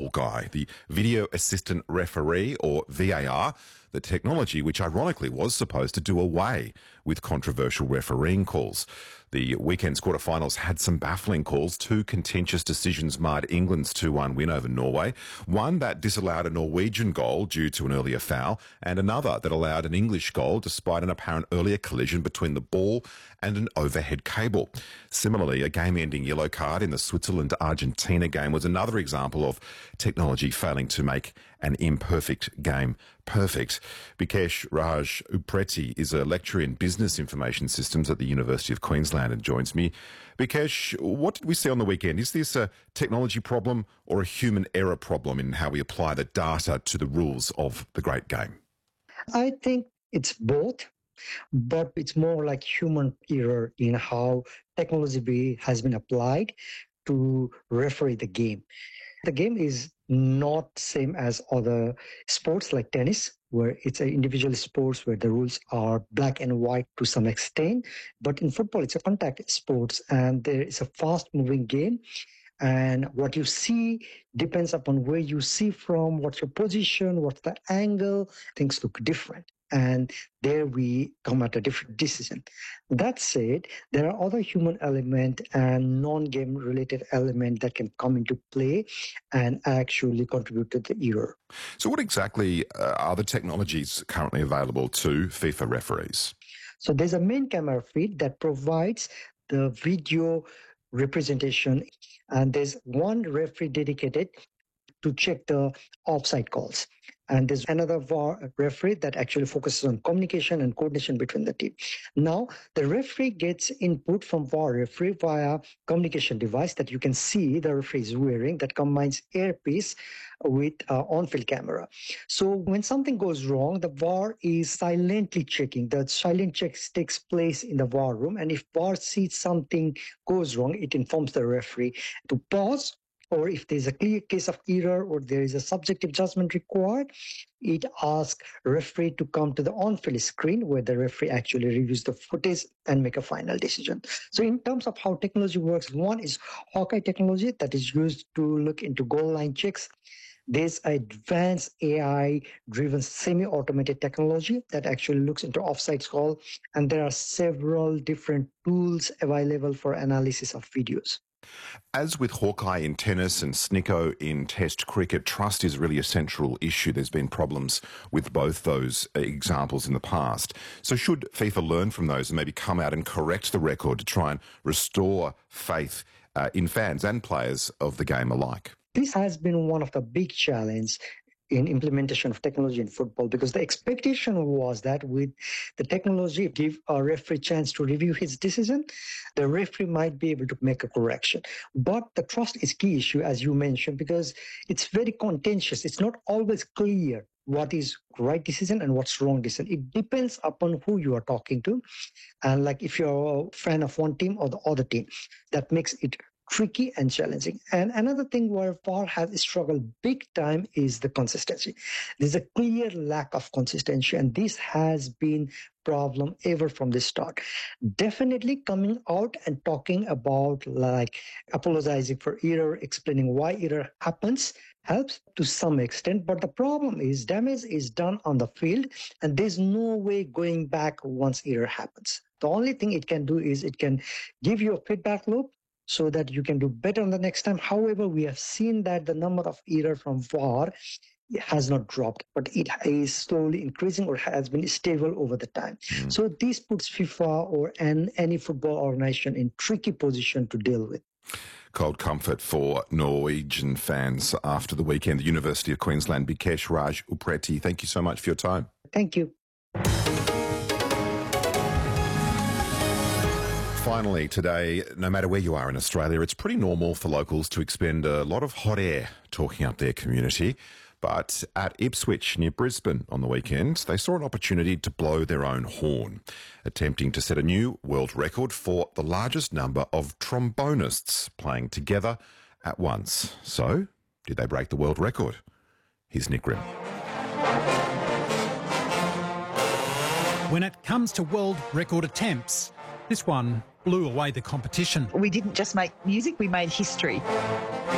Hawkeye, the Video Assistant Referee, or VAR, the technology which ironically was supposed to do away with controversial refereeing calls. The weekend's quarterfinals had some baffling calls. Two contentious decisions marred England's 2-1 win over Norway. One that disallowed a Norwegian goal due to an earlier foul, and another that allowed an English goal despite an apparent earlier collision between the ball and an overhead cable. Similarly, a game-ending yellow card in the Switzerland-Argentina game was another example of technology failing to make an imperfect game perfect. Bikesh Raj Upreti is a lecturer in business information systems at the University of Queensland and joins me. Bikesh, what did we see on the weekend? Is this a technology problem or a human error problem in how we apply the data to the rules of the great game? I think it's both, but it's more like human error in how technology has been applied to referee the game. The game is not same as other sports like tennis, where it's an individual sports where the rules are black and white to some extent. But in football, it's a contact sports and there is a fast moving game. And what you see depends upon where you see from, what's your position, what's the angle, things look different. And there we come at a different decision. That said, there are other human element and non-game related element that can come into play and actually contribute to the error. So what exactly are the technologies currently available to FIFA referees? So there's a main camera feed that provides the video representation, and there's one referee dedicated to check the offside calls. And there's another VAR referee that actually focuses on communication and coordination between the team. Now, the referee gets input from VAR referee via communication device that you can see the referee is wearing that combines earpiece with on-field camera. So when something goes wrong, the VAR is silently checking. The silent check takes place in the VAR room. And if VAR sees something goes wrong, it informs the referee to pause, or if there's a clear case of error or there is a subjective judgment required, it asks referee to come to the on-field screen where the referee actually reviews the footage and make a final decision. So in terms of how technology works, one is Hawkeye technology that is used to look into goal line checks. There's advanced AI-driven semi-automated technology that actually looks into offside call, and there are several different tools available for analysis of videos. As with Hawkeye in tennis and Snicko in Test cricket, trust is really a central issue. There's been problems with both those examples in the past. So should FIFA learn from those and maybe come out and correct the record to try and restore faith in fans and players of the game alike? This has been one of the big challenges in implementation of technology in football, because the expectation was that with the technology, give a referee chance to review his decision, the referee might be able to make a correction. But the trust is key issue, as you mentioned, because it's very contentious. It's not always clear what is right decision and what's wrong decision. It depends upon who you are talking to. And like if you're a fan of one team or the other team, that makes it tricky and challenging. And another thing where VAR has struggled big time is the consistency. There's a clear lack of consistency, and this has been problem ever from the start. Definitely coming out and talking about like apologizing for error, explaining why error happens helps to some extent, but the problem is damage is done on the field and there's no way going back once error happens. The only thing it can do is it can give you a feedback loop so that you can do better on the next time. However, we have seen that the number of errors from VAR has not dropped, but it is slowly increasing or has been stable over the time. So this puts FIFA or any football organization in tricky position to deal with. Cold comfort for Norwegian fans after the weekend. The University of Queensland, Bikesh Raj Upreti, thank you so much for your time. Thank you. Finally, today, no matter where you are in Australia, it's pretty normal for locals to expend a lot of hot air talking up their community. But at Ipswich, near Brisbane, on the weekend, they saw an opportunity to blow their own horn, attempting to set a new world record for the largest number of trombonists playing together at once. So, did they break the world record? Here's Nick Grimm. When it comes to world record attempts, this one blew away the competition. We didn't just make music, we made history.